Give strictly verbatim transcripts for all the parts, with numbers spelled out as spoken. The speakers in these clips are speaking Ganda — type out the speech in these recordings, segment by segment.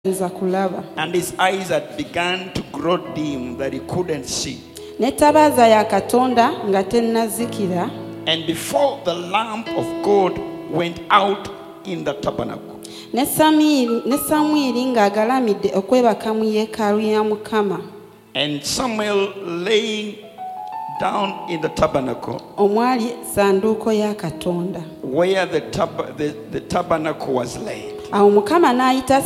And his eyes had begun to grow dim that he couldn't see. And before the lamp of God went out in the tabernacle, and Samuel laying down in the tabernacle, where the, tab- the, the tabernacle was laid, that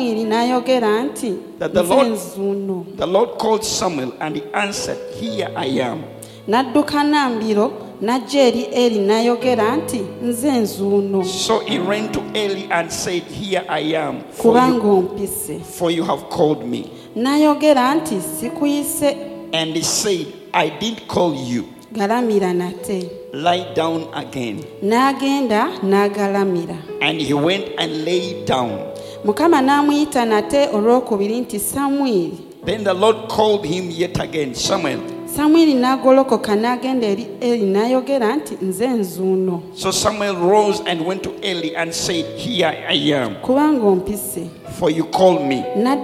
the Lord, the Lord called Samuel, and he answered, "Here I am." So he ran to Eli and said, "Here I am, for you, for you have called me." And he said, "I didn't call you. Lie down again." And he went and lay down. Then the Lord called him yet again, "Samuel." So Samuel rose and went to Eli and said, "Here I am, for you called me."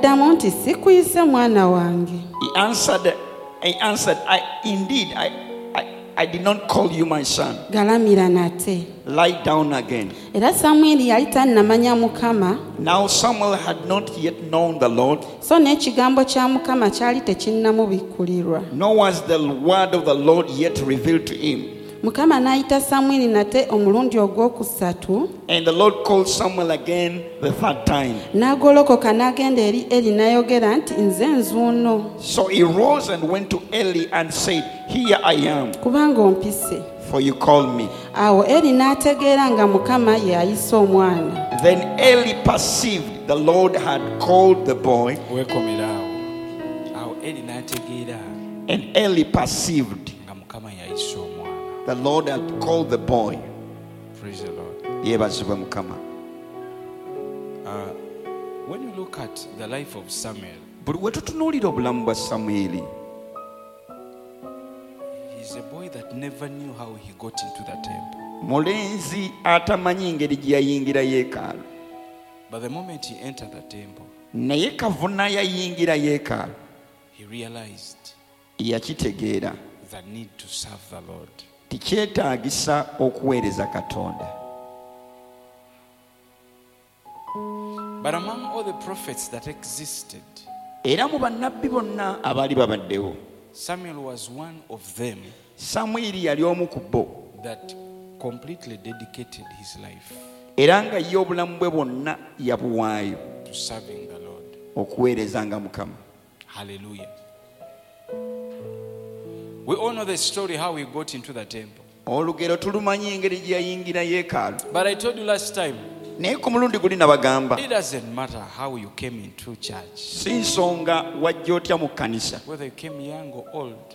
He answered, he answered, "I indeed, I, I, I did not call you my son. Lie down again." Now Samuel had not yet known the Lord, nor was the word of the Lord yet revealed to him. And the Lord called Samuel again the third time. So he rose and went to Eli and said, "Here I am, for you called me." Then Eli perceived the Lord had called the boy. And Eli perceived the Lord had called the boy. Praise the Lord. Uh, when you look at the life of Samuel, he's a boy that never knew how he got into the temple. But the moment he entered the temple, he realized the need to serve the Lord. But among all the prophets that existed, Samuel was one of them that completely dedicated his life to serving the Lord. Hallelujah. We all know the story how he got into the temple. But I told you last time, it doesn't matter how you came into church, whether you came young or old,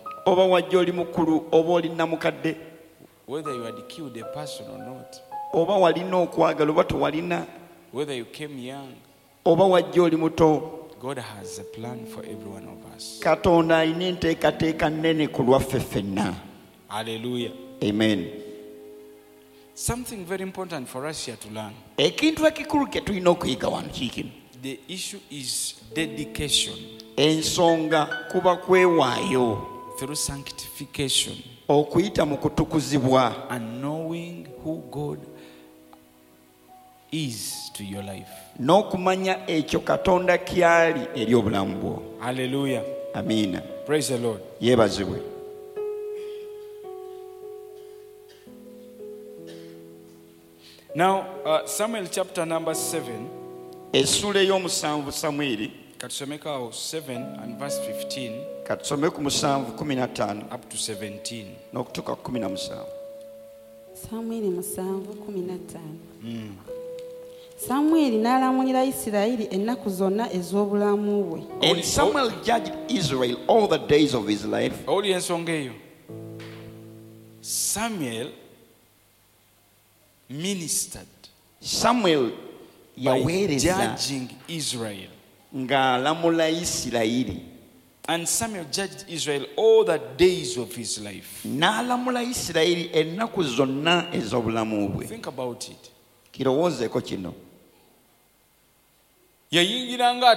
whether you had killed a person or not, whether you came young, God has a plan for every one of us. Hallelujah. Amen. Something very important for us here to learn. The issue is dedication through sanctification and knowing who God is to your life. Hallelujah. Amen. Praise the Lord. Now, uh, Samuel chapter number seven. Katusomeka seven and verse fifteen. Up to seventeen. Mm. Samuel n'alamulira Isirayiri ennaku zonna ez'obulamu bwe. And Samuel judged Israel all the days of his life. Oli ensonga eyo. Samuel ministered. Samuel by judging Israel. Ng'alamula Isirayiri. And Samuel judged Israel all the days of his life. N'alamula Isirayiri ennaku zonna ez'obulamu bwe. Think about it. Kirowoozeeko kino. yayingiranga